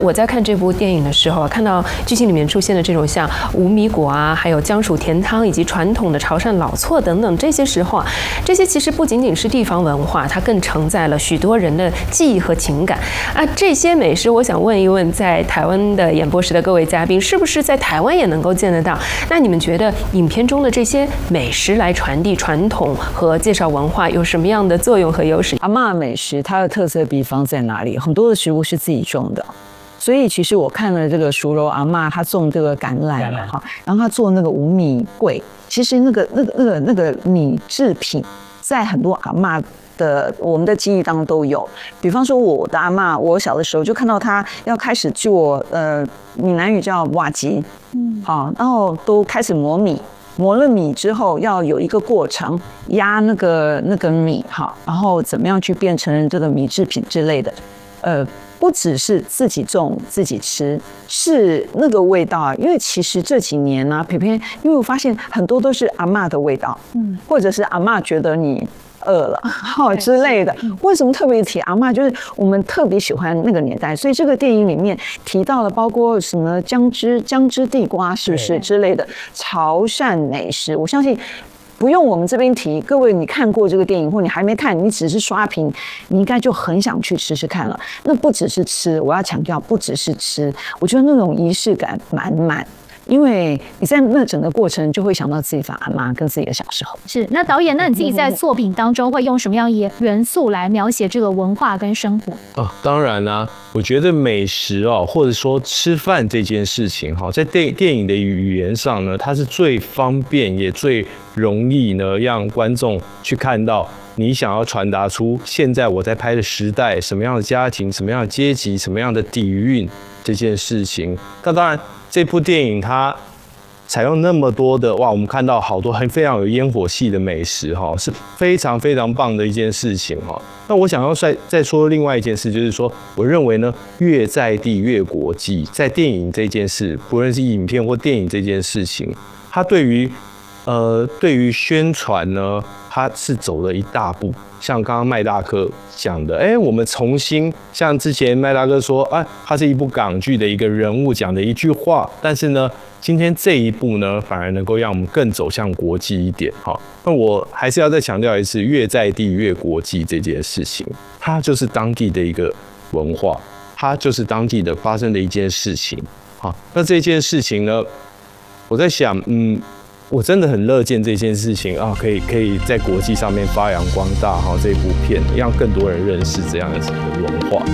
我在看这部电影的时候，看到剧情里面出现的这种像无米果啊，还有姜薯甜汤，以及传统的潮汕老厝等等这些时候啊，这些其实不仅仅是地方文化，它更承载了许多人的记忆和情感啊。这些美食，我想问一问，在台湾的演播室的各位嘉宾，是不是在台湾也能够见得到？那你们觉得影片中的这些美食来传递传统和介绍文化有什么样的作用和优势？ 阿嬷美食它的特色地方在哪里？很多的食物是自己种的。所以其实我看了这个熟柔阿嬷，她种这个橄榄哈，然后她做那个无米粿，其实那个米制品，在很多阿嬷的我们的记忆当中都有。比方说我的阿嬷，我小的时候就看到她要开始做闽南语叫瓦吉，好，然后都开始磨米。磨了米之后，要有一个过程，压那个米哈，然后怎么样去变成这个米制品之类的，不只是自己种自己吃，是那个味道啊。因为其实这几年呢，偏偏因为我发现很多都是阿嬷的味道，或者是阿嬷觉得你饿了之类的。为什么特别提阿嬷？就是我们特别喜欢那个年代，所以这个电影里面提到了包括什么姜汁地瓜，是不是之类的潮汕美食？我相信。不用我们这边提，各位你看过这个电影，或你还没看，你只是刷屏，你应该就很想去吃吃看了。那不只是吃，我要强调，不只是吃，我觉得那种仪式感满满。因为你在那整个过程就会想到自己的阿嬷跟自己的小时候。 是，那导演，那你自己在作品当中会用什么样元素来描写这个文化跟生活？ 当然啦，我觉得美食或者说吃饭这件事情在电影的语言上呢，它是最方便也最容易呢让观众去看到你想要传达出现在我在拍的时代什么样的家庭、什么样的阶级、什么样的底蕴这件事情。那当然。这部电影它采用那么多的我们看到好多非常有烟火气的美食是非常非常棒的一件事情那我想要再说另外一件事，就是说，我认为呢，越在地越国际，在电影这件事，不论是影片或电影这件事情，它对于宣传呢，它是走了一大步。像刚刚麦大哥讲的，我们重新像之前麦大哥说，它是一部港剧的一个人物讲的一句话，但是呢，今天这一步呢，反而能够让我们更走向国际一点。那我还是要再强调一次，越在地越国际这件事情，它就是当地的一个文化，它就是当地的发生的一件事情。那这件事情呢，我在想，我真的很乐见这件事情可以在国际上面发扬光大这部片，让更多人认识这样的文化。